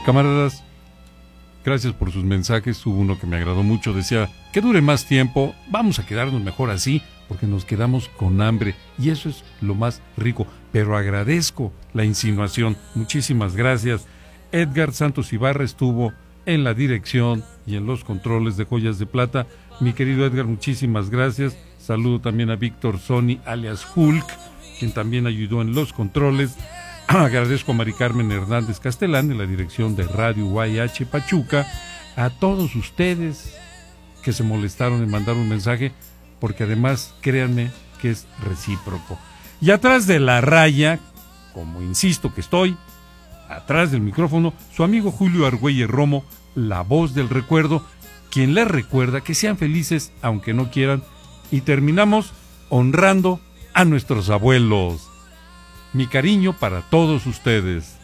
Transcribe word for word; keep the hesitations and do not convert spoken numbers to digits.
Camaradas, gracias por sus mensajes. Hubo uno que me agradó mucho, decía que dure más tiempo, vamos a quedarnos mejor así, porque nos quedamos con hambre, y eso es lo más rico. Pero agradezco la insinuación, muchísimas gracias. Edgar Santos Ibarra estuvo en la dirección y en los controles de Joyas de Plata. Mi querido Edgar, muchísimas gracias. Saludo también a Víctor Sony, alias Hulk, quien también ayudó en los controles. Agradezco a Mari Carmen Hernández Castelán en la dirección de Radio U A H Pachuca. A todos ustedes que se molestaron en mandar un mensaje, porque además, créanme que es recíproco. Y atrás de la raya, como insisto que estoy, atrás del micrófono, su amigo Julio Argüelles Romo, la voz del recuerdo, quien les recuerda que sean felices aunque no quieran, y terminamos honrando a nuestros abuelos. Mi cariño para todos ustedes.